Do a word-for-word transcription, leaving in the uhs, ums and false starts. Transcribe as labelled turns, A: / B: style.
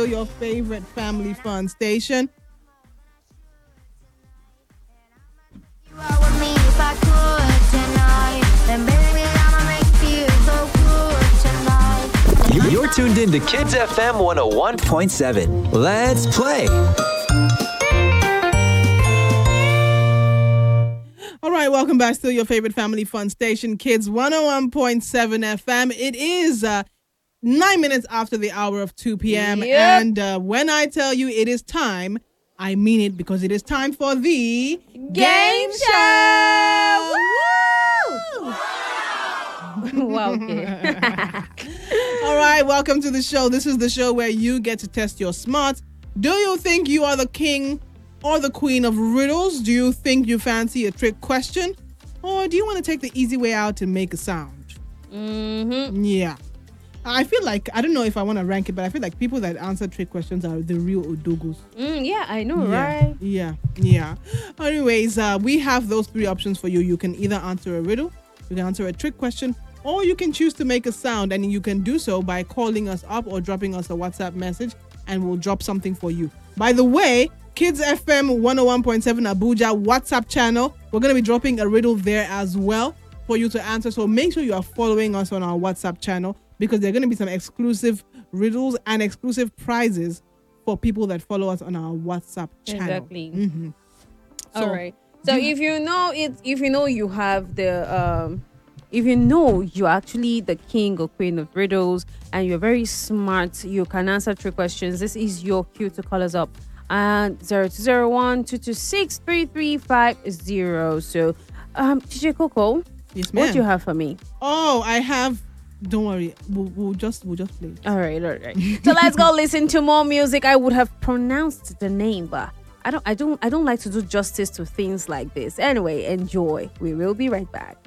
A: Your favorite family fun station.
B: You're tuned in to Kids F M one oh one point seven. Let's play.
A: All right, welcome back. Still your favorite family fun station, Kids one oh one point seven F M. It is uh, nine minutes after the hour of two p.m.
C: Yep.
A: And uh, when I tell you it is time, I mean it, because it is time for the
C: Game show! Woo! Wow, okay.
A: All right, welcome to the show. This is the show where you get to test your smarts. Do you think you are the king or the queen of riddles? Do you think you fancy a trick question? Or do you want to take the easy way out and make a sound?
C: Mm-hmm.
A: Yeah. I feel like, I don't know if I want to rank it, but I feel like people that answer trick questions are the real Odogos.
C: Mm, yeah, I know,
A: Yeah,
C: right?
A: yeah, yeah. Anyways, uh, we have those three options for you. You can either answer a riddle, you can answer a trick question, or you can choose to make a sound, and you can do so by calling us up or dropping us a WhatsApp message, and we'll drop something for you. By the way, Kids F M one oh one point seven Abuja WhatsApp channel, we're going to be dropping a riddle there as well for you to answer. So make sure you are following us on our WhatsApp channel, because there are going to be some exclusive riddles and exclusive prizes for people that follow us on our WhatsApp channel.
C: Exactly.
A: Mm-hmm. So,
C: All right. So if you know it, if you know you have the, um, if you know you're actually the king or queen of riddles and you're very smart, you can answer three questions. This is your cue to call us up. And zero two zero one two two six three three five zero. So, um, D J Coco,
A: yes, ma'am.
C: what do you have for me?
A: Oh, I have. Don't worry. We'll, we'll just we'll just play it.
C: All right, all right. So let's go listen to more music. I would have pronounced the name, but I don't, I don't, I don't like to do justice to things like this. Anyway, enjoy. We will be right back.